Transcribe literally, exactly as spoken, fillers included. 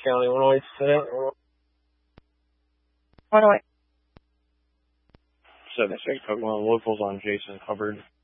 County, Illinois. Illinois. seven six, Pokemon locals on Jason Hubbard.